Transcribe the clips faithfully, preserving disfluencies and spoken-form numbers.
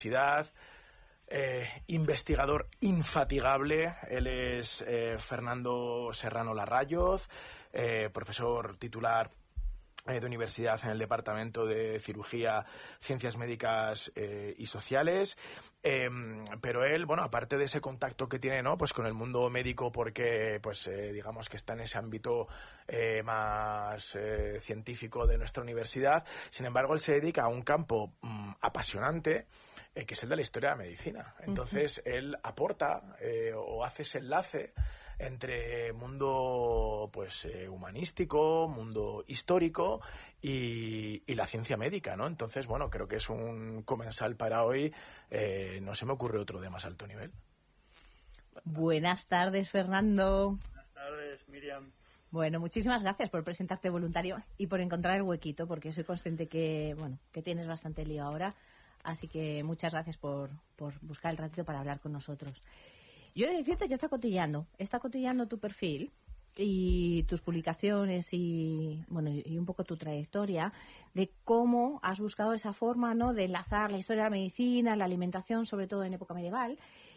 universidad, eh, investigador infatigable. Él es eh, Fernando Serrano Larrayoz, eh, profesor titular eh, de universidad en el Departamento de Cirugía, Ciencias Médicas eh, y Sociales. Eh, pero él, bueno, aparte de ese contacto que tiene, ¿no?, pues con el mundo médico, porque, pues, eh, digamos que está en ese ámbito eh, más eh, científico de nuestra universidad, sin embargo, él se dedica a un campo mmm, apasionante, eh, que es el de la historia de la medicina. Entonces, uh-huh. él aporta eh, o hace ese enlace entre mundo, pues, eh, humanístico, mundo histórico y, y la ciencia médica, ¿no? Entonces, bueno, creo que es un comensal para hoy. Eh, no se me ocurre otro de más alto nivel. Buenas tardes, Fernando. Buenas tardes, Miriam. Bueno, muchísimas gracias por presentarte voluntario y por encontrar el huequito, porque soy consciente que, bueno, que tienes bastante lío ahora, así que muchas gracias por, por buscar el ratito para hablar con nosotros. Yo he de decirte que está cotillando, está cotillando tu perfil y tus publicaciones y, bueno, y un poco tu trayectoria de cómo has buscado esa forma, ¿no?, de enlazar la historia de la medicina, la alimentación, sobre todo en época medieval.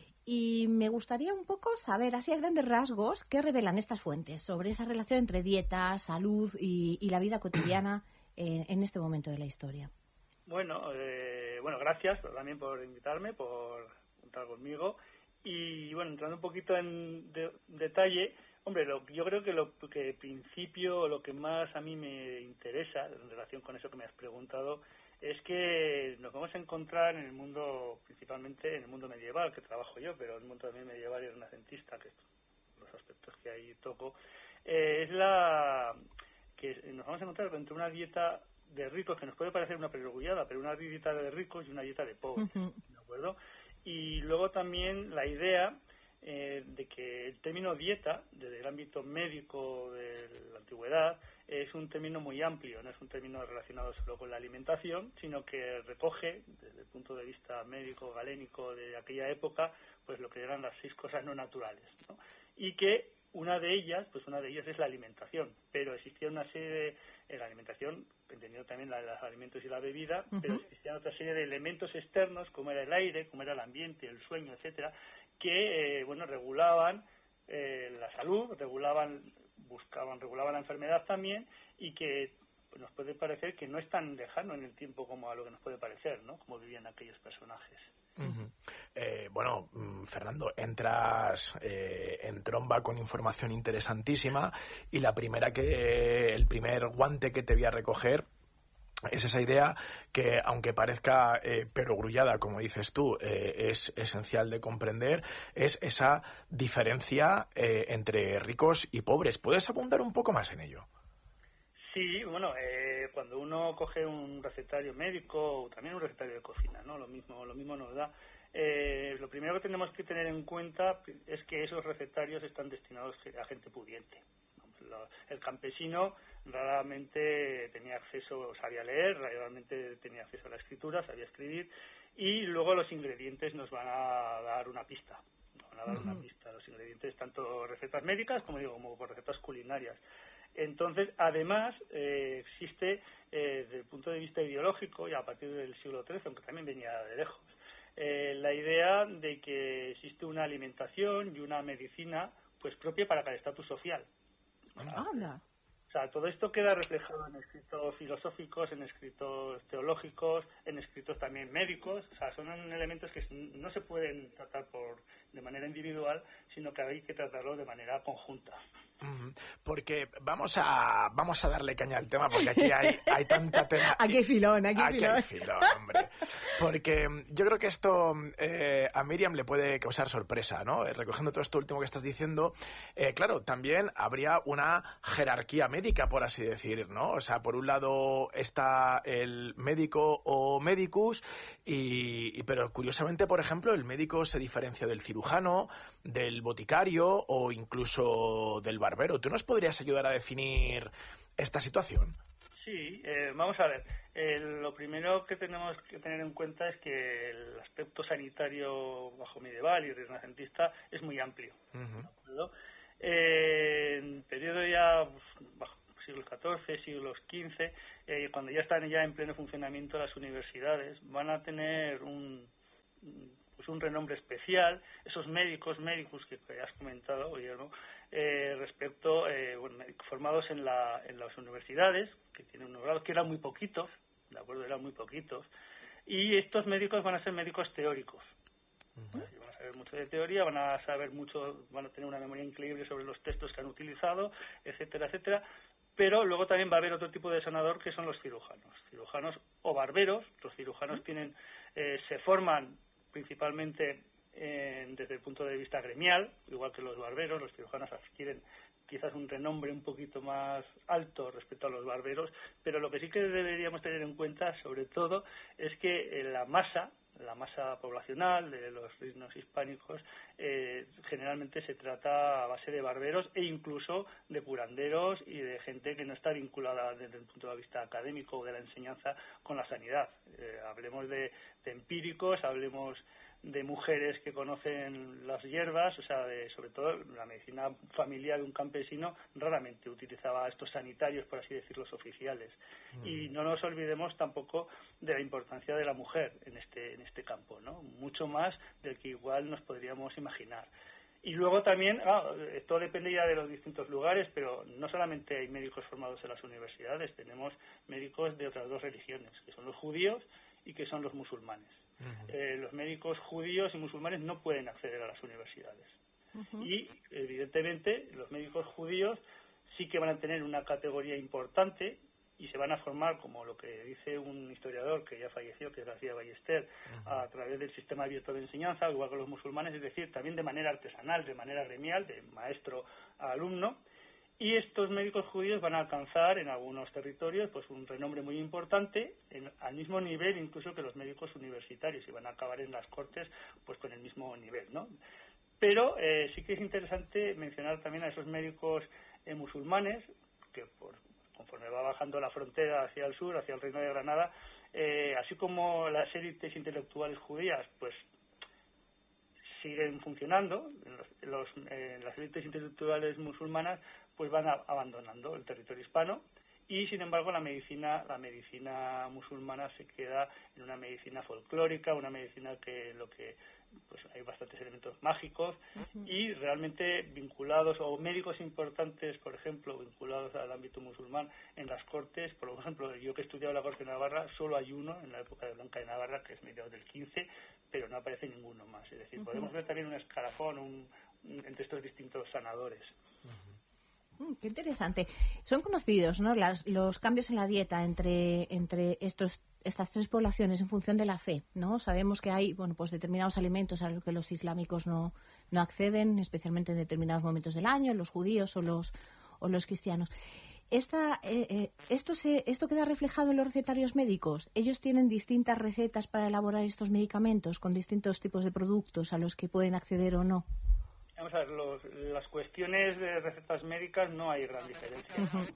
Y me gustaría un poco saber, así a grandes rasgos, qué revelan estas fuentes sobre esa relación entre dieta, salud y, y la vida cotidiana en, en este momento de la historia. Bueno, eh, bueno, gracias también por invitarme, por contar conmigo. Y bueno, entrando un poquito en de, detalle, hombre, lo, yo creo que lo que en principio, lo que más a mí me interesa en relación con eso que me has preguntado, es que nos vamos a encontrar en el mundo, principalmente en el mundo medieval, que trabajo yo, pero el mundo también medieval y renacentista, que es los aspectos que ahí toco, eh, es la que nos vamos a encontrar entre una dieta de ricos, que nos puede parecer una perogrullada, pero una dieta de ricos y una dieta de pobres, uh-huh. ¿De acuerdo? Y luego también la idea eh, de que el término dieta, desde el ámbito médico de la antigüedad, es un término muy amplio, no es un término relacionado solo con la alimentación, sino que recoge, desde el punto de vista médico, galénico de aquella época, pues lo que eran las seis cosas no naturales, ¿no? Y que una de ellas, pues una de ellas es la alimentación, pero existía una serie de, en la alimentación, entendiendo también la de los alimentos y la bebida, uh-huh. pero existían otra serie de elementos externos, como era el aire, como era el ambiente, el sueño, etcétera, que, eh, bueno, regulaban eh, la salud, regulaban, buscaban, regulaban la enfermedad también, y que pues, nos puede parecer que no es tan lejano en el tiempo como a lo que nos puede parecer, ¿no?, como vivían aquellos personajes. Uh-huh. Eh, bueno, Fernando, entras eh, en tromba con información interesantísima y la primera que, el primer guante que te voy a recoger es esa idea que, aunque parezca eh, perogrullada, como dices tú, eh, es esencial de comprender, es esa diferencia eh, entre ricos y pobres. ¿Puedes abundar un poco más en ello? Sí, bueno, eh, cuando uno coge un recetario médico o también un recetario de cocina, ¿no?, lo mismo, lo mismo nos da. Eh, lo primero que tenemos que tener en cuenta es que esos recetarios están destinados a gente pudiente. El campesino raramente tenía acceso, sabía leer, raramente tenía acceso a la escritura, sabía escribir, y luego los ingredientes nos van a dar una pista. Nos van a dar uh-huh. una pista. Los ingredientes, tanto recetas médicas, como digo, como por recetas culinarias. Entonces, además, eh, existe, eh, desde el punto de vista ideológico, y a partir del siglo trece, aunque también venía de lejos, eh, la idea de que existe una alimentación y una medicina pues propia para cada estatus social. Anda. O sea, todo esto queda reflejado en escritos filosóficos, en escritos teológicos, en escritos también médicos. O sea, son elementos que no se pueden tratar por de manera individual, sino que hay que tratarlo de manera conjunta. Porque vamos a vamos a darle caña al tema, porque aquí hay, hay tanta tela. Aquí hay filón, aquí hay aquí filón. Hay filón, hombre. Porque yo creo que esto eh, a Miriam le puede causar sorpresa, ¿no? Recogiendo todo esto último que estás diciendo, eh, claro, también habría una jerarquía médica, por así decir, ¿no? O sea, por un lado está el médico o medicus, y, y pero curiosamente, por ejemplo, el médico se diferencia del cirujano, del boticario o incluso del barbero. ¿Tú nos podrías ayudar a definir esta situación? Sí, eh, vamos a ver. Eh, lo primero que tenemos que tener en cuenta es que el aspecto sanitario bajo medieval y renacentista es muy amplio. Uh-huh. Eh, en periodo ya pues, bajo siglos catorce, siglos quince, eh, cuando ya están ya en pleno funcionamiento las universidades, van a tener un pues un renombre especial, esos médicos, médicos que has comentado, Guillermo, eh, respecto, eh, bueno, formados en, la, en las universidades, que tienen unos grados que eran muy poquitos, de acuerdo, eran muy poquitos, y estos médicos van a ser médicos teóricos. Uh-huh. Van a saber mucho de teoría, van a saber mucho, van a tener una memoria increíble sobre los textos que han utilizado, etcétera, etcétera. Pero luego también va a haber otro tipo de sanador que son los cirujanos, cirujanos o barberos. Los cirujanos tienen, eh, se forman principalmente eh, desde el punto de vista gremial, igual que los barberos. Los cirujanos adquieren quizás un renombre un poquito más alto respecto a los barberos, pero lo que sí que deberíamos tener en cuenta, sobre todo, es que eh, la masa, la masa poblacional de los reinos hispánicos, eh, generalmente se trata a base de barberos e incluso de curanderos y de gente que no está vinculada desde el punto de vista académico o de la enseñanza con la sanidad. Eh, hablemos de, de empíricos, hablemos de mujeres que conocen las hierbas, o sea, de, sobre todo la medicina familiar de un campesino raramente utilizaba estos sanitarios, por así decirlo, oficiales. Mm. Y no nos olvidemos tampoco de la importancia de la mujer en este en este campo, ¿no? Mucho más del que igual nos podríamos imaginar. Y luego también, ah, esto depende ya de los distintos lugares, pero no solamente hay médicos formados en las universidades, tenemos médicos de otras dos religiones, que son los judíos y que son los musulmanes. Uh-huh. Eh, los médicos judíos y musulmanes no pueden acceder a las universidades. Uh-huh. Y, evidentemente, los médicos judíos sí que van a tener una categoría importante y se van a formar, como lo que dice un historiador que ya falleció, que es García Ballester, uh-huh. a través del sistema abierto de enseñanza, igual que los musulmanes, es decir, también de manera artesanal, de manera gremial, de maestro a alumno. Y estos médicos judíos van a alcanzar en algunos territorios pues un renombre muy importante, en, al mismo nivel incluso que los médicos universitarios, y van a acabar en las cortes pues con el mismo nivel, ¿no? Pero eh, sí que es interesante mencionar también a esos médicos eh, musulmanes, que por, conforme va bajando la frontera hacia el sur, hacia el Reino de Granada, eh, así como las élites intelectuales judías, pues siguen funcionando, los, los, eh, las élites intelectuales musulmanas pues van a, abandonando el territorio hispano, y sin embargo la medicina la medicina musulmana se queda en una medicina folclórica, una medicina que lo que pues hay bastantes elementos mágicos. Uh-huh. Y realmente vinculados, o médicos importantes, por ejemplo, vinculados al ámbito musulmán en las cortes. Por ejemplo, yo que he estudiado la corte de Navarra, solo hay uno en la época de Blanca de Navarra, que es mediados del quince, pero no aparece ninguno más. Es decir, uh-huh. podemos ver también un escalafón un, un, entre estos distintos sanadores. Uh-huh. Mm, qué interesante. Son conocidos, ¿no?, Las, los cambios en la dieta entre, entre estos, estas tres poblaciones en función de la fe, ¿no? Sabemos que hay, bueno, pues determinados alimentos a los que los islámicos no, no acceden, especialmente en determinados momentos del año, los judíos o los, o los cristianos. Esta, eh, eh, esto, se, ¿Esto queda reflejado en los recetarios médicos? ¿Ellos tienen distintas recetas para elaborar estos medicamentos con distintos tipos de productos a los que pueden acceder o no? Vamos a ver, los, las cuestiones de recetas médicas no hay gran diferencia. Uh-huh.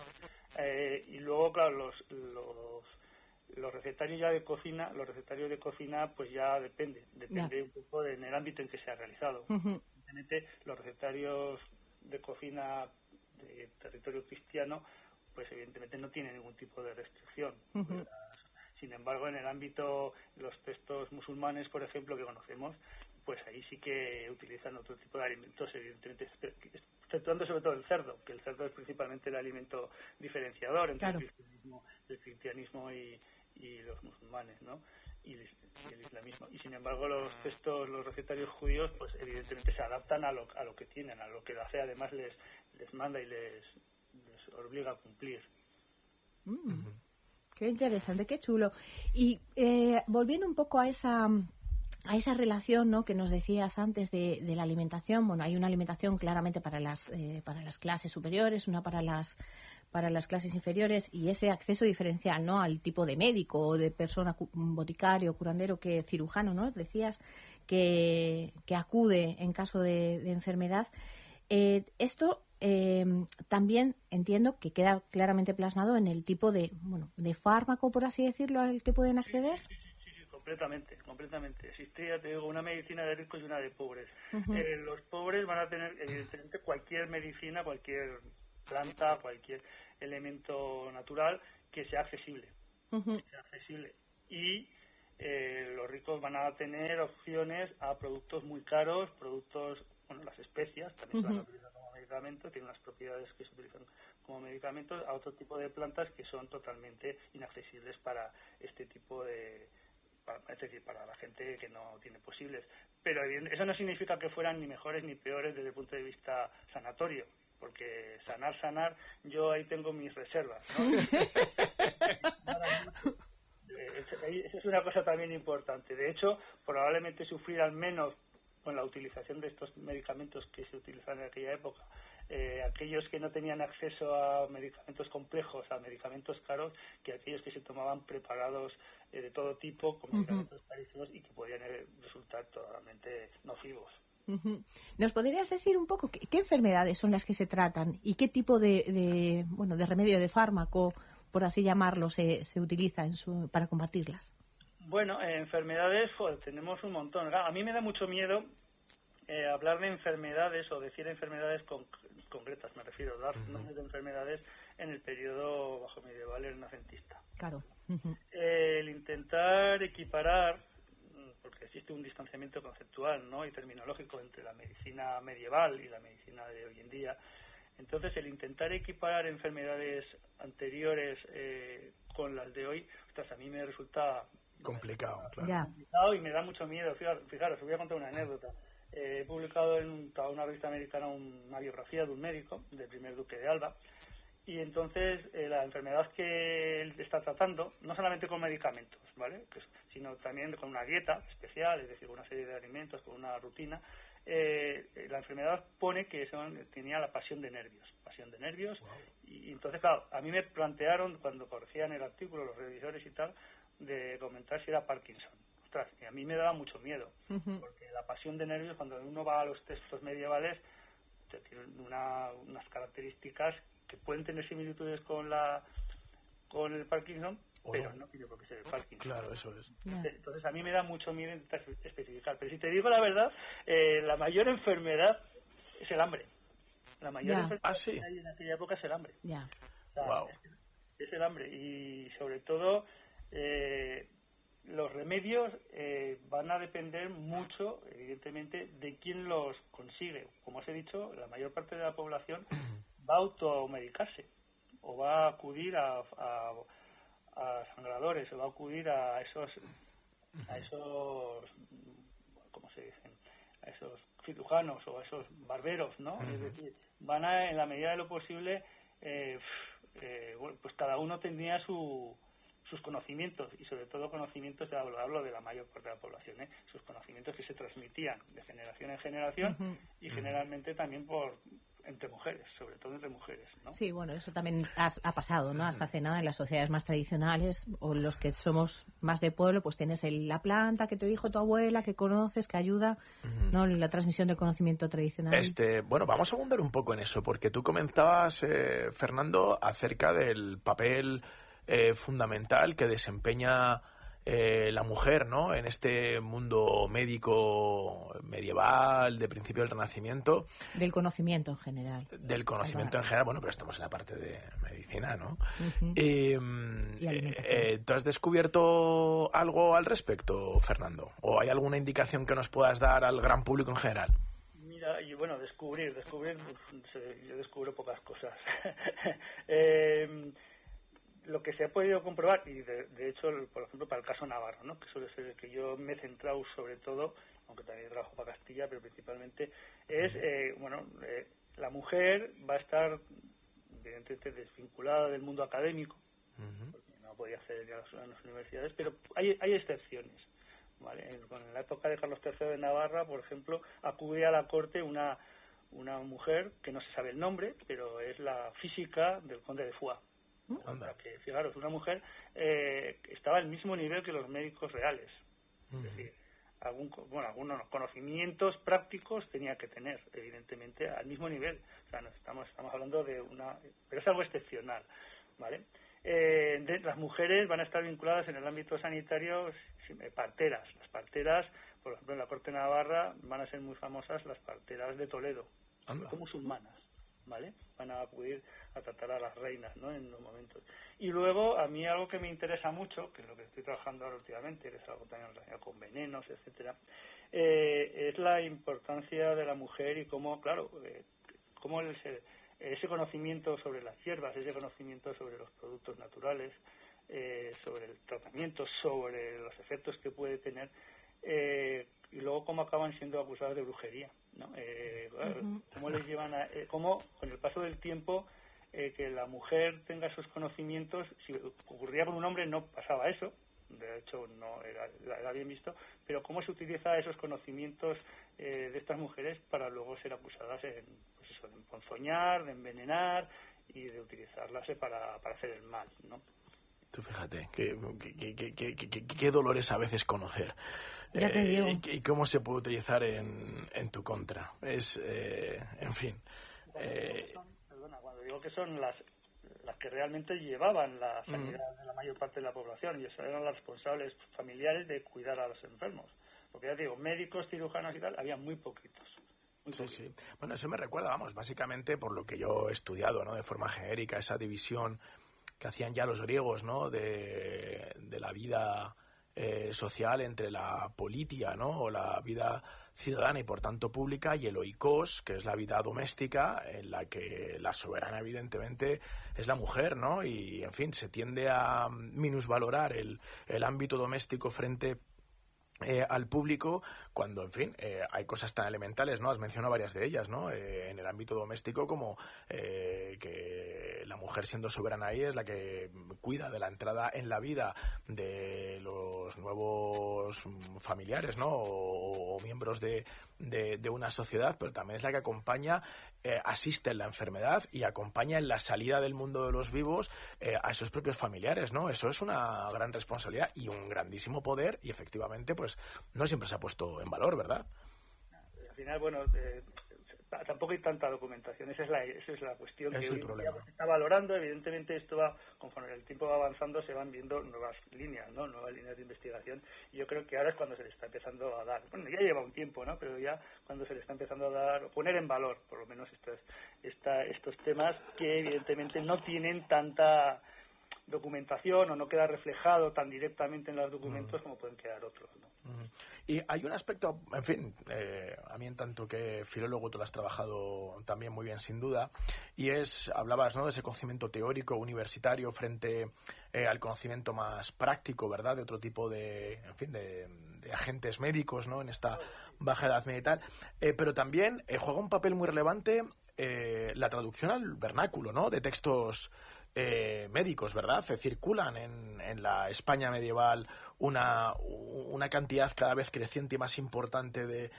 Eh, y luego, claro, los, los, los recetarios ya de cocina, los recetarios de cocina, pues ya depende, depende yeah. un poco de, en el ámbito en que se ha realizado. Uh-huh. Evidentemente, los recetarios de cocina de territorio cristiano, pues evidentemente no tienen ningún tipo de restricción. Uh-huh. Sin embargo, en el ámbito, los textos musulmanes, por ejemplo, que conocemos, pues ahí sí que utilizan otro tipo de alimentos, evidentemente, exceptuando sobre todo el cerdo, que el cerdo es principalmente el alimento diferenciador entre claro. el cristianismo, el cristianismo y, y los musulmanes, ¿no? Y el, y el islamismo. Y sin embargo, los textos, los recetarios judíos, pues evidentemente se adaptan a lo, a lo que tienen, a lo que la fe además les, les manda y les, les obliga a cumplir. Mm, uh-huh. Qué interesante, qué chulo. Y eh, volviendo un poco a esa... a esa relación, ¿no?, que nos decías antes de, de la alimentación. Bueno, hay una alimentación claramente para las eh, para las clases superiores, una para las para las clases inferiores, y ese acceso diferencial, ¿no?, al tipo de médico o de persona, boticario, curandero, que cirujano, ¿no?, decías que, que acude en caso de, de enfermedad. Eh, esto eh, también entiendo que queda claramente plasmado en el tipo de, bueno, de fármaco, por así decirlo, al que pueden acceder. Completamente, completamente. Existe, ya te digo, una medicina de ricos y una de pobres. Uh-huh. Eh, los pobres van a tener, evidentemente, cualquier medicina, cualquier planta, cualquier elemento natural que sea accesible. Uh-huh. Que sea accesible. Y eh, los ricos van a tener opciones a productos muy caros, productos, bueno, las especias también uh-huh. se van a utilizar como medicamentos, tienen unas propiedades que se utilizan como medicamentos, a otro tipo de plantas que son totalmente inaccesibles para este tipo de, para, es decir, para la gente que no tiene posibles. Pero eso no significa que fueran ni mejores ni peores desde el punto de vista sanatorio, porque sanar, sanar, yo ahí tengo mis reservas, ¿no? Esa es una cosa también importante. De hecho, probablemente sufrirán menos con la utilización de estos medicamentos que se utilizaban en aquella época. Eh, aquellos que no tenían acceso a medicamentos complejos, a medicamentos caros, que aquellos que se tomaban preparados eh, de todo tipo, con medicamentos uh-huh. carísimos y que podían eh, resultar totalmente nocivos. Uh-huh. ¿Nos podrías decir un poco qué, qué enfermedades son las que se tratan y qué tipo de, de bueno de remedio, de fármaco, por así llamarlo, se, se utiliza en su, para combatirlas? Bueno, eh, enfermedades, joder, tenemos un montón. A mí me da mucho miedo eh, hablar de enfermedades o decir enfermedades con, concretas, me refiero, dar uh-huh. nombres de enfermedades en el periodo bajo medieval renacentista. Claro. Uh-huh. Eh, el intentar equiparar, porque existe un distanciamiento conceptual, ¿no?, y terminológico entre la medicina medieval y la medicina de hoy en día. Entonces, el intentar equiparar enfermedades anteriores eh, con las de hoy, ostras, a mí me resulta complicado, me, claro. Yeah. complicado y me da mucho miedo. Fijaros, fijaros, os voy a contar una anécdota. Eh, he publicado en una revista americana una biografía de un médico, del primer duque de Alba, y entonces eh, la enfermedad que él está tratando, no solamente con medicamentos, ¿vale?, pues, sino también con una dieta especial, es decir, una serie de alimentos, con una rutina. Eh, la enfermedad pone que son, tenía la pasión de nervios, pasión de nervios, wow. y, y entonces, claro, a mí me plantearon, cuando corregían el artículo, los revisores y tal, de comentar si era Parkinson. Ostras, y a mí me daba mucho miedo, uh-huh. porque la pasión de nervios, cuando uno va a los textos medievales, tiene una, unas características que pueden tener similitudes con la con el Parkinson, oh, pero no tiene por qué ser el Parkinson. Claro, eso es. Yeah. Entonces a mí me da mucho miedo intentar especificar. Pero si te digo la verdad, eh, la mayor enfermedad es el hambre. La mayor yeah. enfermedad ah, ¿sí? que hay en aquella época es el hambre. Yeah. O sea, wow. es, es el hambre. Y sobre todo, eh, los remedios eh, van a depender mucho, evidentemente, de quién los consigue. Como os he dicho, la mayor parte de la población va a automedicarse o va a acudir a, a, a sangradores, o va a acudir a esos a esos ¿cómo se dicen? A esos cirujanos o a esos barberos, ¿no? Uh-huh. Es decir, van a, en la medida de lo posible, eh, eh, bueno, pues cada uno tendría su sus conocimientos, y sobre todo conocimientos, ya hablo, hablo de la mayor parte de la población, ¿eh? Sus conocimientos que se transmitían de generación en generación uh-huh. y uh-huh. generalmente también por entre mujeres, sobre todo entre mujeres, ¿no? Sí, bueno, eso también ha, ha pasado, ¿no? Hasta hace nada en las sociedades más tradicionales, o los que somos más de pueblo, pues tienes el, la planta que te dijo tu abuela, que conoces, que ayuda, uh-huh. ¿no? La transmisión del conocimiento tradicional. Este, bueno, vamos a abundar un poco en eso, porque tú comentabas, eh, Fernando, acerca del papel eh, fundamental que desempeña Eh, la mujer, ¿no?, en este mundo médico medieval, de principio del Renacimiento. Del conocimiento en general. Del conocimiento en general, bueno, pero estamos en la parte de medicina, ¿no? Uh-huh. Eh, y eh, ¿Tú has descubierto algo al respecto, Fernando? ¿O hay alguna indicación que nos puedas dar al gran público en general? Mira, y bueno, descubrir, descubrir, yo descubro pocas cosas. eh... Lo que se ha podido comprobar, y de, de hecho, por ejemplo, para el caso Navarro, ¿no?, que suele ser el que yo me he centrado sobre todo, aunque también trabajo para Castilla, pero principalmente, es, eh, bueno, eh, la mujer va a estar, evidentemente, desvinculada del mundo académico, uh-huh. porque no podía acceder a las, a las universidades, pero hay, hay excepciones, ¿vale? En, en la época de Carlos tercero de Navarra, por ejemplo, acude a la corte una, una mujer, que no se sabe el nombre, pero es la física del conde de Foix. O sea, que, fijaros, una mujer eh, estaba al mismo nivel que los médicos reales. Uh-huh. Es decir, algún, bueno, algunos conocimientos prácticos tenía que tener, evidentemente, al mismo nivel. O sea, no estamos, estamos hablando de una... Pero es algo excepcional, ¿vale? Eh, de, las mujeres van a estar vinculadas en el ámbito sanitario, eh, parteras. Las parteras, por ejemplo, en la Corte de Navarra, van a ser muy famosas las parteras de Toledo, son musulmanas. ¿vale? Van a acudir a tratar a las reinas, ¿no? En los momentos. Y luego, a mí algo que me interesa mucho, que es lo que estoy trabajando ahora últimamente, que es algo también relacionado con venenos, etcétera, eh, es la importancia de la mujer y cómo, claro, eh, cómo ese, ese conocimiento sobre las hierbas, ese conocimiento sobre los productos naturales, eh, sobre el tratamiento, sobre los efectos que puede tener, eh, y luego cómo acaban siendo acusados de brujería, ¿no? Eh, claro, uh-huh. Cómo les llevan a, eh, cómo con el paso del tiempo eh, que la mujer tenga esos conocimientos. Si ocurría con un hombre no pasaba eso, de hecho no era, era bien visto, pero cómo se utiliza esos conocimientos eh, de estas mujeres para luego ser acusadas en, pues eso, de emponzoñar, de envenenar y de utilizarlas para, para hacer el mal, ¿no? Tú fíjate, qué, qué, qué, qué, qué, qué dolores a veces conocer. Ya te digo. Eh, y, y cómo se puede utilizar en, en tu contra. Es, eh, en fin. Eh, Perdona, cuando digo que son las las que realmente llevaban la sanidad mm. de la mayor parte de la población, y eso eran las responsables familiares de cuidar a los enfermos. Porque ya digo, médicos, cirujanos y tal, había muy poquitos. Muy sí, poquitos. sí. Bueno, eso me recuerda, vamos, básicamente por lo que yo he estudiado, ¿no? De forma genérica, esa división que hacían ya los griegos, ¿no? De, de la vida eh, social entre la politia, ¿no? O la vida ciudadana y por tanto pública, y el oikos, que es la vida doméstica, en la que la soberana evidentemente es la mujer, ¿no? Y, en fin, se tiende a minusvalorar el, el ámbito doméstico frente Eh, al público, cuando, en fin, eh, hay cosas tan elementales, ¿no? Has mencionado varias de ellas, ¿no? Eh, en el ámbito doméstico, como eh, que la mujer, siendo soberana ahí, es la que cuida de la entrada en la vida de los nuevos familiares, ¿no? O, o miembros de, de, de una sociedad, pero también es la que acompaña, eh, asiste en la enfermedad y acompaña en la salida del mundo de los vivos eh, a esos propios familiares, ¿no? Eso es una gran responsabilidad y un grandísimo poder, y efectivamente, pues no siempre se ha puesto en valor, ¿verdad? Al final, bueno, eh, tampoco hay tanta documentación, esa es la, esa es la cuestión. Es que el hoy problema. Se está valorando, evidentemente esto va, conforme el tiempo va avanzando, se van viendo nuevas líneas, ¿no? Nuevas líneas de investigación, y yo creo que ahora es cuando se le está empezando a dar, bueno, ya lleva un tiempo, ¿no? Pero ya cuando se le está empezando a dar, poner en valor, por lo menos estos, esta, estos temas que evidentemente no tienen tanta documentación o no queda reflejado tan directamente en los documentos mm. como pueden quedar otros, ¿no? Mm. Y hay un aspecto, en fin, eh, a mí en tanto que filólogo tú lo has trabajado también muy bien, sin duda, y es, hablabas, ¿no?, de ese conocimiento teórico universitario frente eh, al conocimiento más práctico, ¿verdad?, de otro tipo de, en fin, de, de agentes médicos, ¿no?, en esta baja edad media y tal, eh, pero también eh, juega un papel muy relevante eh, la traducción al vernáculo, ¿no?, de textos Eh, médicos, ¿verdad? Se circulan en, en la España medieval una, una cantidad cada vez creciente y más importante de,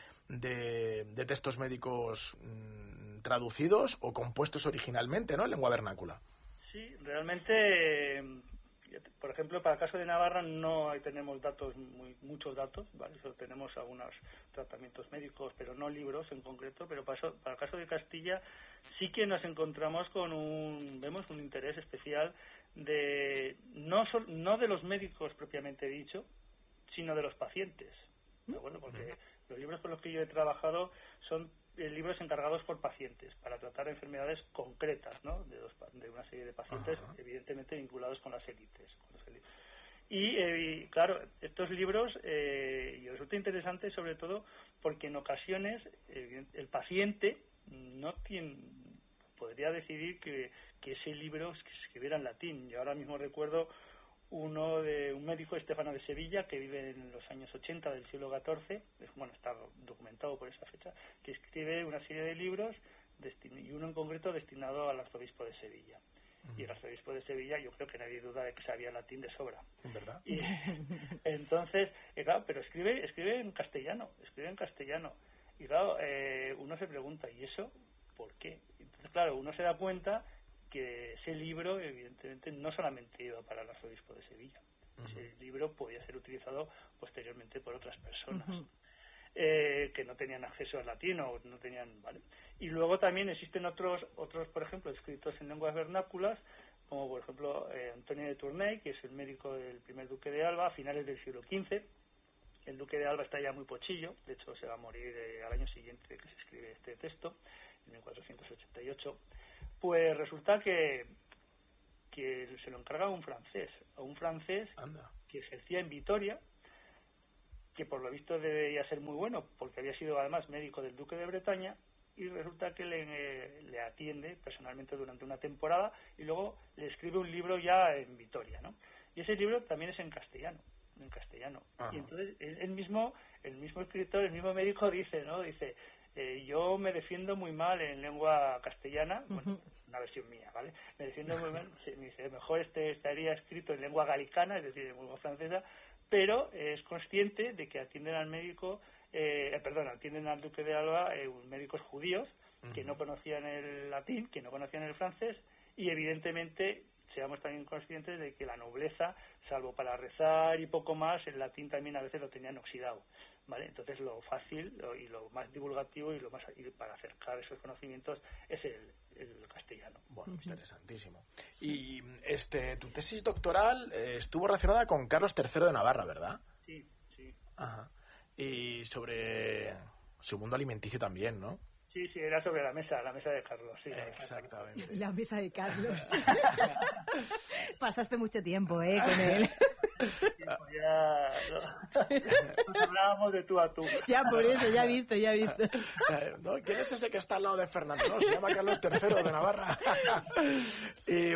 de, de textos médicos mmm, traducidos o compuestos originalmente, ¿no?, en lengua vernácula. Sí, realmente, por ejemplo, para el caso de Navarra no tenemos datos, muy, muchos datos, ¿vale? Solo tenemos algunos tratamientos médicos, pero no libros en concreto, pero para, eso, para el caso de Castilla sí que nos encontramos con un, vemos un interés especial de, no, so, no de los médicos propiamente dicho, sino de los pacientes, ¿de acuerdo? Porque los libros con los que yo he trabajado son eh, libros encargados por pacientes para tratar enfermedades concretas, ¿no?, de, dos, de una serie de pacientes, uh-huh. evidentemente vinculados con las élites. Con las élites. Y, eh, y, claro, estos libros eh, y resulta interesante sobre todo porque en ocasiones eh, el paciente no tiene, podría decidir que, que ese libro que se escribiera en latín. Yo ahora mismo recuerdo uno de un médico, Estefano de Sevilla, que vive en los años ochenta del siglo catorce, bueno, está documentado por esa fecha, que escribe una serie de libros destin- y uno en concreto destinado al arzobispo de Sevilla. Uh-huh. Y el arzobispo de Sevilla, yo creo que nadie duda de que sabía latín de sobra. ¿Verdad? Y entonces, eh, claro, pero escribe escribe en castellano, escribe en castellano. Y claro, eh, uno se pregunta, ¿y eso por qué? Entonces, claro, uno se da cuenta que ese libro, evidentemente, no solamente iba para el arzobispo de Sevilla. Uh-huh. Ese libro podía ser utilizado posteriormente por otras personas uh-huh. eh, que no tenían acceso al latín o no tenían, ¿vale? Y luego también existen otros, otros por ejemplo, escritos en lenguas vernáculas, como por ejemplo eh, Antonio de Tournai, que es el médico del primer duque de Alba a finales del siglo quince. El duque de Alba está ya muy pochillo, de hecho se va a morir eh, al año siguiente que se escribe este texto. en mil cuatrocientos ochenta y ocho, pues resulta que, que se lo encarga a un francés, a un francés Anda. que ejercía en Vitoria, que por lo visto debía ser muy bueno, porque había sido además médico del duque de Bretaña, y resulta que le, le atiende personalmente durante una temporada y luego le escribe un libro ya en Vitoria, ¿no? Y ese libro también es en castellano, en castellano. Ajá. Y entonces él, él mismo, el mismo escritor, el mismo médico dice, ¿no? Dice, eh, yo me defiendo muy mal en lengua castellana, uh-huh. Bueno, una versión mía, ¿vale? Me defiendo muy mal, me dice, mejor este estaría escrito en lengua galicana, es decir, en lengua francesa, pero es consciente de que atienden al médico, eh, perdón, atienden al duque de Alba eh, médicos judíos que uh-huh. no conocían el latín, que no conocían el francés, y evidentemente seamos también conscientes de que la nobleza, salvo para rezar y poco más, el latín también a veces lo tenían oxidado, ¿vale? Entonces lo fácil lo, y lo más divulgativo y lo más y para acercar esos conocimientos es el, el castellano. Bueno, uh-huh. Interesantísimo. Y este, tu tesis doctoral eh, estuvo relacionada con Carlos tercero de Navarra, ¿verdad? Sí, sí. Ajá. Y sobre su mundo alimenticio también, ¿no? Sí, sí, era sobre la mesa, la mesa de Carlos, sí. Exactamente. La mesa de Carlos. Pasaste mucho tiempo, ¿eh? Con él. Sí, pues ya no, nos hablábamos de tú a tú. Ya, por eso, ya he visto, ya he visto. Eh, ¿no? ¿Quién es ese que está al lado de Fernando? No, se llama Carlos tercero de Navarra. Y,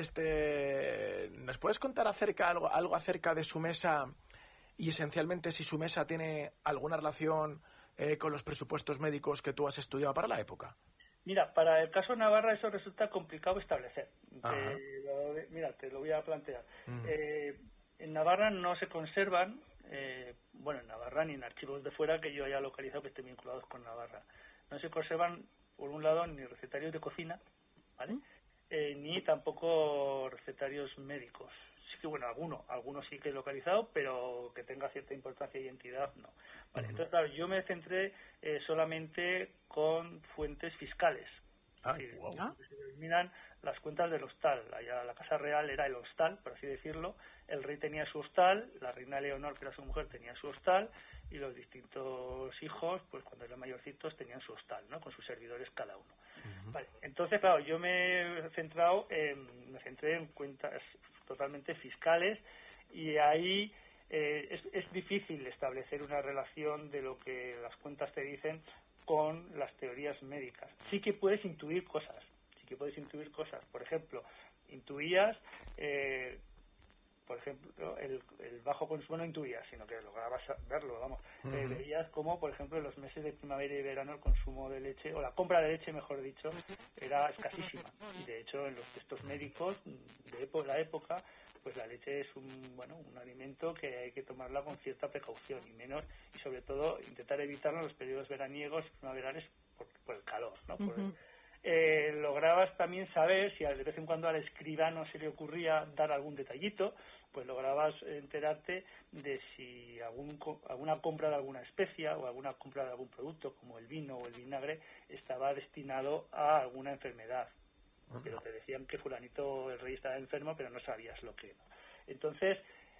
este, ¿nos puedes contar acerca algo, algo acerca de su mesa y esencialmente si su mesa tiene alguna relación eh, con los presupuestos médicos que tú has estudiado para la época? Mira, para el caso Navarra eso resulta complicado establecer. Te lo, mira, te lo voy a plantear. Uh-huh. Eh, en Navarra no se conservan, eh, bueno, en Navarra ni en archivos de fuera que yo haya localizado que estén vinculados con Navarra. No se conservan, por un lado, ni recetarios de cocina, ¿vale? Uh-huh. Eh, ni tampoco recetarios médicos. Sí que, bueno, algunos, algunos sí que he localizado, pero que tenga cierta importancia y entidad, no. Vale, uh-huh. Entonces, claro, yo me centré eh, solamente con fuentes fiscales. Ay, sí, wow. Se denominan las cuentas del hostal. Allá la casa real era el hostal, por así decirlo. El rey tenía su hostal, la reina Leonor, que era su mujer, tenía su hostal, y los distintos hijos, pues cuando eran mayorcitos, tenían su hostal, ¿no? Con sus servidores cada uno. Uh-huh. Vale, entonces, claro, yo me he centrado en, me centré en cuentas totalmente fiscales y ahí eh, es, es difícil establecer una relación de lo que las cuentas te dicen con las teorías médicas. Sí que puedes intuir cosas, sí que puedes intuir cosas. Por ejemplo, intuías, eh, por ejemplo, el, el bajo consumo no intuías, sino que lograbas verlo, vamos. Uh-huh. Eh, veías como, por ejemplo, en los meses de primavera y verano el consumo de leche, o la compra de leche, mejor dicho, era escasísima. Y de hecho, en los textos médicos de épo- la época, pues la leche es un, bueno, un alimento que hay que tomarla con cierta precaución y menos, y sobre todo intentar evitarlo en los periodos veraniegos, primaverales, por, por el calor, ¿no? Por uh-huh. el, Eh, lograbas también saber si de vez en cuando al escribano se le ocurría dar algún detallito, pues lograbas enterarte de si algún, alguna compra de alguna especia o alguna compra de algún producto como el vino o el vinagre estaba destinado a alguna enfermedad. Pero te decían que fulanito el rey estaba enfermo, pero no sabías lo que. Entonces,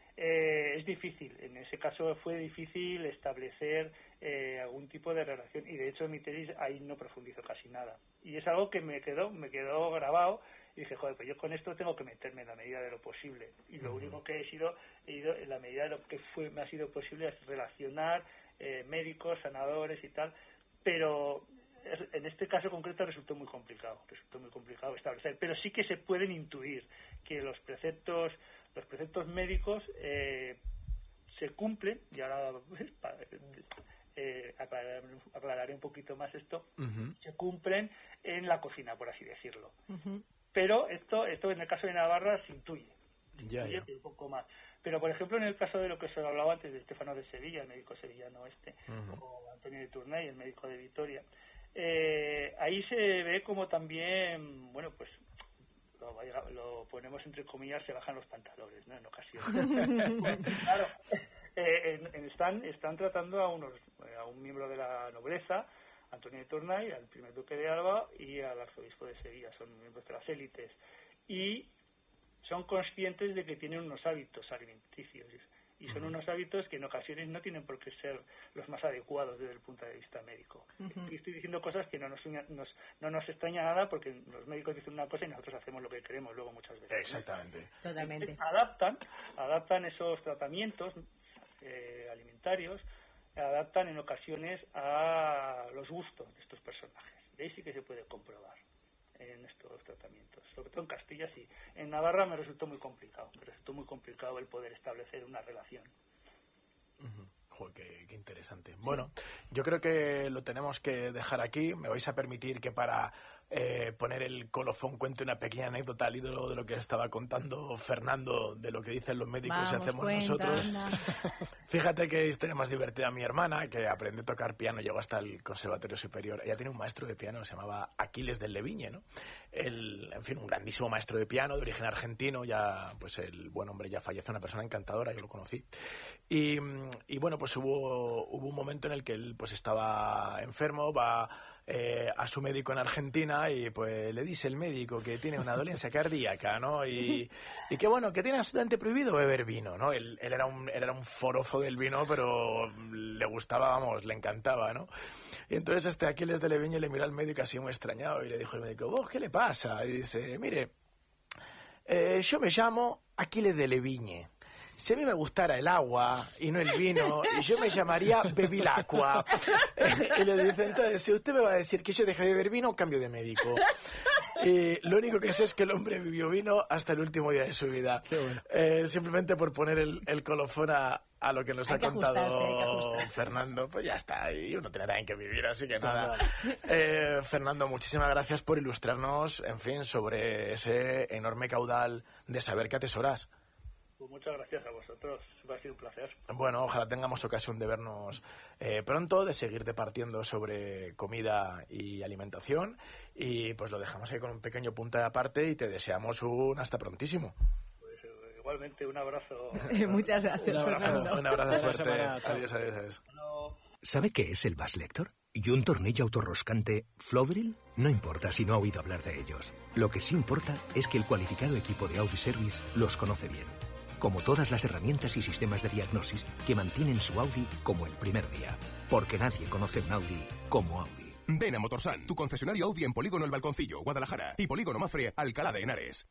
Eh, es difícil, en ese caso fue difícil establecer eh, algún tipo de relación y de hecho en mi tesis ahí no profundizo casi nada y es algo que me quedó me quedó grabado y dije, joder, pues yo con esto tengo que meterme en la medida de lo posible y lo uh-huh. único que he sido he ido en la medida de lo que fue me ha sido posible es relacionar eh, médicos, sanadores y tal, pero en este caso concreto resultó muy complicado resultó muy complicado establecer, pero sí que se pueden intuir que los preceptos los preceptos médicos eh, se cumplen, y ahora pues, para, eh, aclarar, aclararé un poquito más esto, uh-huh. se cumplen en la cocina, por así decirlo. Uh-huh. Pero esto esto en el caso de Navarra se intuye, se ya, intuye ya. un poco más. Pero, por ejemplo, en el caso de lo que se hablaba antes de Estefano de Sevilla, el médico sevillano este, uh-huh. o Antonio de Tournai, el médico de Vitoria, eh, ahí se ve como también, bueno, pues Lo, lo ponemos entre comillas, se bajan los pantalones, ¿no? En ocasiones. Bueno, claro, eh, en, en están, están tratando a unos a un miembro de la nobleza, Antonio de Tournai, al primer duque de Alba y al arzobispo de Sevilla, son miembros de las élites y son conscientes de que tienen unos hábitos alimenticios Y son unos hábitos que en ocasiones no tienen por qué ser los más adecuados desde el punto de vista médico. Uh-huh. Y estoy diciendo cosas que no nos, nos, no nos extraña nada, porque los médicos dicen una cosa y nosotros hacemos lo que queremos luego muchas veces. Exactamente. ¿No? Totalmente. Adaptan, adaptan esos tratamientos eh, alimentarios, adaptan en ocasiones a los gustos de estos personajes. Y ahí sí que se puede comprobar en estos tratamientos. Sobre todo en Castilla sí. En Navarra me resultó muy complicado. Me resultó muy complicado el poder establecer una relación. Uh-huh. Joder, qué, qué interesante. Sí. Bueno, yo creo que lo tenemos que dejar aquí. Me vais a permitir que para eh, poner el colofón cuente una pequeña anécdota al hilo de lo que estaba contando Fernando, de lo que dicen los médicos Vamos, y hacemos cuenta, nosotros. Anda. Fíjate qué historia más divertida. Mi hermana, que aprendió a tocar piano, llegó hasta el Conservatorio Superior. Ella tiene un maestro de piano que se llamaba Aquiles del Leviñe, ¿no? El, en fin, un grandísimo maestro de piano de origen argentino. Ya, pues el buen hombre ya falleció, una persona encantadora, yo lo conocí. Y, y bueno, pues hubo, hubo un momento en el que él pues estaba enfermo, va eh, a su médico en Argentina y pues le dice el médico que tiene una dolencia cardíaca, ¿no? Y, y que bueno, que tiene absolutamente prohibido beber vino, ¿no? Él, él, era un, él era un forozo del vino, pero le gustaba, vamos, le encantaba, ¿no? Y entonces este Aquiles de Leviñe le miró al médico así muy extrañado y le dijo al médico, ¿vos qué le pasa? Y dice, mire, eh, yo me llamo Aquiles de Leviñe. Si a mí me gustara el agua y no el vino, yo me llamaría Bevilacqua. Y le dice, entonces, si usted me va a decir que yo deje de beber vino, cambio de médico. Y lo único que sé es que el hombre vivió vino hasta el último día de su vida. Bueno. Eh, simplemente por poner el, el colofón a, a lo que nos hay ha contado Fernando, pues ya está, y uno tendrá en que vivir, así que nada. Eh, Fernando, muchísimas gracias por ilustrarnos, en fin, sobre ese enorme caudal de saber que atesoras. Pues muchas gracias a vosotros, va a ser un placer. Bueno, ojalá tengamos ocasión de vernos eh, pronto, de seguir departiendo sobre comida y alimentación, y pues lo dejamos ahí con un pequeño punto de aparte y te deseamos un hasta prontísimo. Pues eh, igualmente un abrazo. Muchas gracias, un abrazo, Fernando. Un abrazo fuerte. Adiós, adiós, adiós. No. ¿Sabe qué es el Bass Lector? ¿Y un tornillo autorroscante Flowdrill? No importa si no ha oído hablar de ellos. Lo que sí importa es que el cualificado equipo de Audi Service los conoce bien. Como todas las herramientas y sistemas de diagnosis que mantienen su Audi como el primer día. Porque nadie conoce un Audi como Audi. Ven a Motorsan, tu concesionario Audi en Polígono El Balconcillo, Guadalajara, y Polígono Mafre, Alcalá de Henares.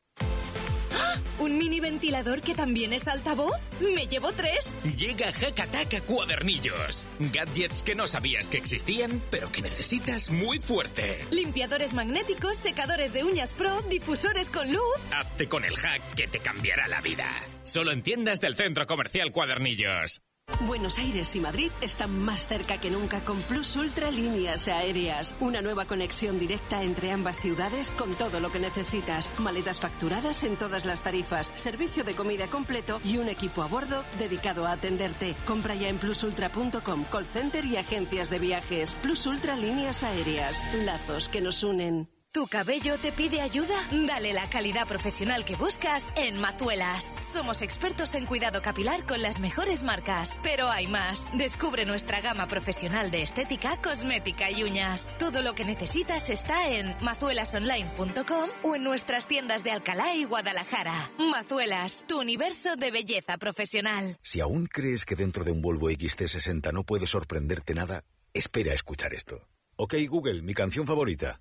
¿Un mini ventilador que también es altavoz? ¡Me llevo tres! Llega Hakataka Cuadernillos. Gadgets que no sabías que existían, pero que necesitas muy fuerte. Limpiadores magnéticos, secadores de uñas pro, difusores con luz. Hazte con el hack que te cambiará la vida. Solo en tiendas del Centro Comercial Cuadernillos. Buenos Aires y Madrid están más cerca que nunca con Plus Ultra Líneas Aéreas. Una nueva conexión directa entre ambas ciudades con todo lo que necesitas. Maletas facturadas en todas las tarifas, servicio de comida completo y un equipo a bordo dedicado a atenderte. Compra ya en plus ultra punto com, call center y agencias de viajes. Plus Ultra Líneas Aéreas. Lazos que nos unen. ¿Tu cabello te pide ayuda? Dale la calidad profesional que buscas en Mazuelas. Somos expertos en cuidado capilar con las mejores marcas. Pero hay más. Descubre nuestra gama profesional de estética, cosmética y uñas. Todo lo que necesitas está en mazuelas online punto com o en nuestras tiendas de Alcalá y Guadalajara. Mazuelas, tu universo de belleza profesional. Si aún crees que dentro de un Volvo X C sesenta no puede sorprenderte nada, espera a escuchar esto. Ok, Google, mi canción favorita.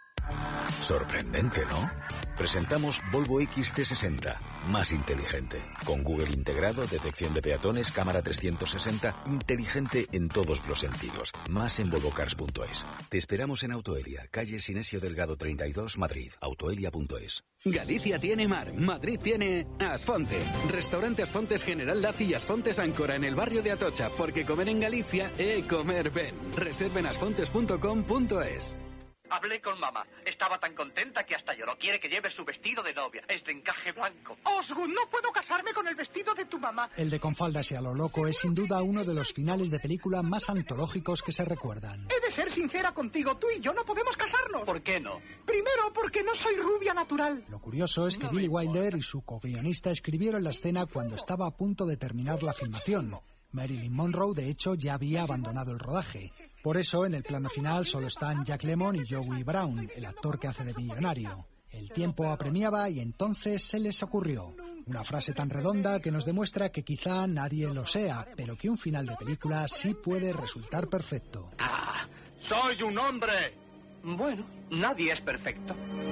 Sorprendente, ¿no? Presentamos Volvo X C sesenta, más inteligente. Con Google integrado, detección de peatones, cámara trescientos sesenta, inteligente en todos los sentidos. Más en volvo cars punto es. Te esperamos en Autoelia, calle Sinesio Delgado treinta y dos, Madrid. autoelia punto es. Galicia tiene mar, Madrid tiene Asfontes. Restaurante Asfontes General Laci y Asfontes Áncora en el barrio de Atocha, porque comer en Galicia es comer ben. Reserven asfontes punto com punto es. Hablé con mamá. Estaba tan contenta que hasta lloró. Quiere que lleve su vestido de novia. Es de encaje blanco. Osgood, no puedo casarme con el vestido de tu mamá. El de Con faldas y a lo loco es sin duda uno de los finales de película más antológicos que se recuerdan. He de ser sincera contigo. Tú y yo no podemos casarnos. ¿Por qué no? Primero, porque no soy rubia natural. Lo curioso es que no Billy Wilder y su co-guionista escribieron la escena cuando estaba a punto de terminar la filmación. Marilyn Monroe, de hecho, ya había abandonado el rodaje. Por eso, en el plano final solo están Jack Lemmon y Joey Brown, el actor que hace de millonario. El tiempo apremiaba y entonces se les ocurrió. Una frase tan redonda que nos demuestra que quizá nadie lo sea, pero que un final de película sí puede resultar perfecto. ¡Ah! ¡Soy un hombre! Bueno, nadie es perfecto.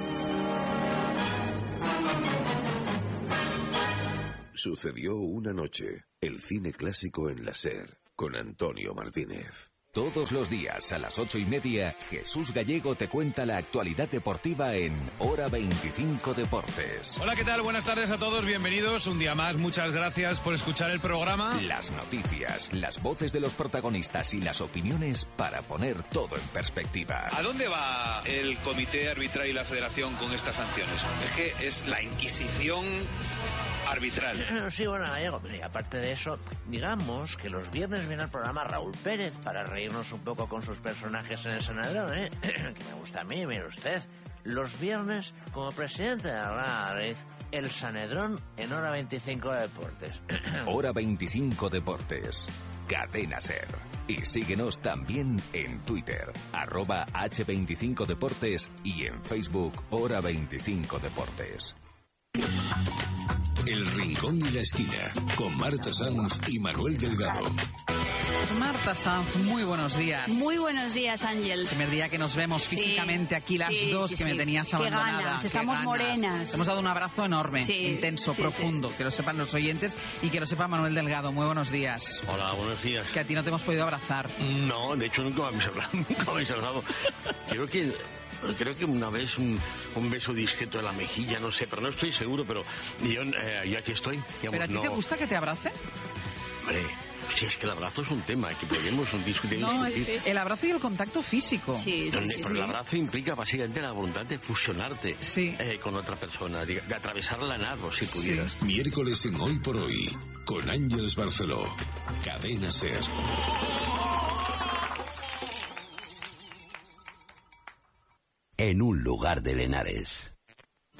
Sucedió una noche, el cine clásico en la SER, con Antonio Martínez. Todos los días a las ocho y media, Jesús Gallego te cuenta la actualidad deportiva en Hora veinticinco Deportes. Hola, ¿qué tal? Buenas tardes a todos, bienvenidos un día más. Muchas gracias por escuchar el programa. Las noticias, las voces de los protagonistas y las opiniones para poner todo en perspectiva. ¿A dónde va el comité arbitral y la federación con estas sanciones? Es que es la Inquisición arbitral. Sí, bueno, Gallego, y aparte de eso, digamos que los viernes viene al programa Raúl Pérez para reírnos un poco con sus personajes en el Sanedrón, ¿eh? Que me gusta a mí, mire usted. Los viernes, como presidente de la Madrid, el Sanedrón en Hora veinticinco Deportes. Hora veinticinco Deportes. Cadena SER. Y síguenos también en Twitter, arroba hache veinticinco Deportes y en Facebook Hora veinticinco Deportes. El Rincón y la Esquina, con Marta Sanz y Manuel Delgado. Marta Sanz, muy buenos días. Muy buenos días, Ángel. Primer día que nos vemos físicamente sí, aquí las sí, dos, sí, que sí. me tenías abandonada. Qué ganas, estamos Qué ganas. morenas. Te hemos dado un abrazo enorme, sí, intenso, sí, profundo, sí. que lo sepan los oyentes y que lo sepa Manuel Delgado. Muy buenos días. Hola, buenos días. Que a ti no te hemos podido abrazar. No, de hecho nunca me habéis hablado. Nunca me habéis abrazado. Creo que... Creo que una vez un, un beso discreto en la mejilla, no sé, pero no estoy seguro, pero yo, eh, yo aquí estoy. Digamos, ¿Pero a ti no... te gusta que te abrace? Hombre, si es que el abrazo es un tema que podemos un discutir. No, sí. El abrazo y el contacto físico. Sí, sí, Donde, sí, pero sí. el abrazo implica básicamente la voluntad de fusionarte sí. eh, con otra persona, de, de atravesar la nada, si pudieras. Sí. Miércoles en Hoy por Hoy, con Ángeles Barceló. Cadena SER. En un lugar de Henares.